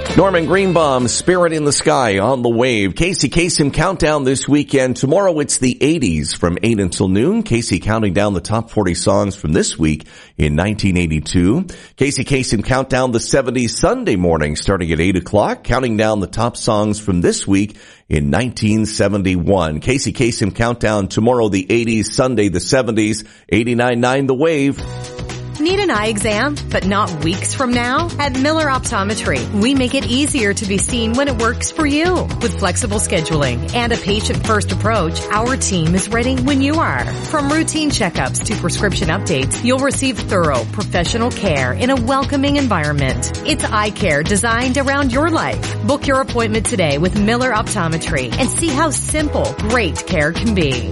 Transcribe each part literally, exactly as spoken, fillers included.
Norman Greenbaum, Spirit in the Sky on the Wave. Casey Kasem Countdown this weekend. Tomorrow it's the eighties from eight until noon. Casey counting down the top forty songs from this week in nineteen eighty-two. Casey Kasem Countdown the seventies Sunday morning starting at eight o'clock. Counting down the top songs from this week in nineteen seventy-one. Casey Kasem Countdown tomorrow the eighties, Sunday the seventies, eighty-nine point nine The Wave. Need an eye exam, but not weeks from now? At Miller Optometry, we make it easier to be seen when it works for you. With flexible scheduling and a patient-first approach, our team is ready when you are. From routine checkups to prescription updates, you'll receive thorough, professional care in a welcoming environment. It's eye care designed around your life. Book your appointment today with Miller Optometry and see how simple, great care can be.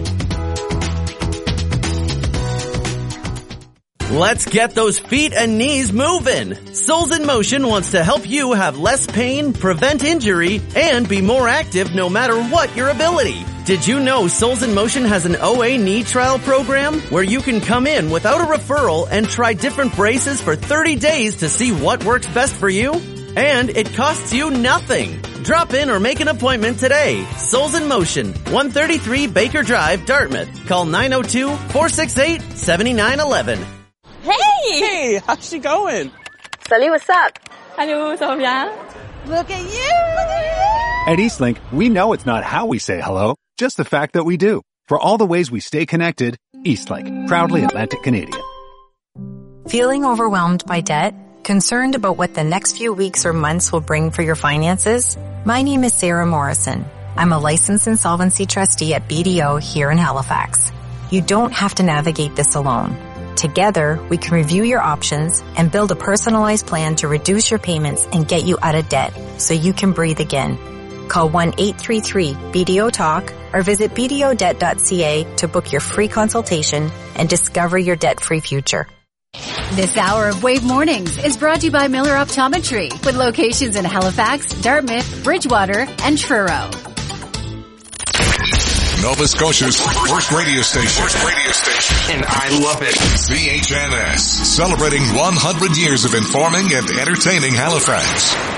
Let's get those feet and knees moving. Souls in Motion wants to help you have less pain, prevent injury, and be more active no matter what your ability. Did you know Souls in Motion has an O A knee trial program where you can come in without a referral and try different braces for thirty days to see what works best for you? And it costs you nothing. Drop in or make an appointment today. Souls in Motion, one thirty-three Baker Drive, Dartmouth. Call nine oh two, four six eight, seven nine one one. Hey! Hey, how's she going? Salut, what's up? Hello, ça va bien? Look at you! Look at you! At Eastlink, we know it's not how we say hello, just the fact that we do. For all the ways we stay connected, Eastlink, proudly Atlantic Canadian. Feeling overwhelmed by debt? Concerned about what the next few weeks or months will bring for your finances? My name is Sarah Morrison. I'm a licensed insolvency trustee at B D O here in Halifax. You don't have to navigate this alone. Together, we can review your options and build a personalized plan to reduce your payments and get you out of debt so you can breathe again. Call one eight three three B D O talk or visit b d o debt dot c a to book your free consultation and discover your debt-free future. This hour of Wave Mornings is brought to you by Miller Optometry with locations in Halifax, Dartmouth, Bridgewater, and Truro. Nova Scotia's first radio station. First radio station. And I love it. C H N S. Celebrating one hundred years of informing and entertaining Halifax.